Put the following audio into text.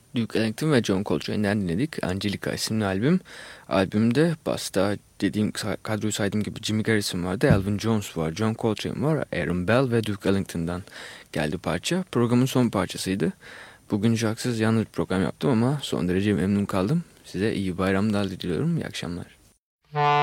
Duke Ellington ve John Coltrane'den dinledik. Angelica isimli albüm. Albümde basta kadroyu saydığım gibi Jimmy Garrison vardı, Elvin Jones var, John Coltrane var, Aaron Bell ve Duke Ellington'dan geldi parça. Programın son parçasıydı. Bugün şarkısız yalnız bir program yaptım ama son derece memnun kaldım. Size iyi bayramlar diliyorum. İyi akşamlar.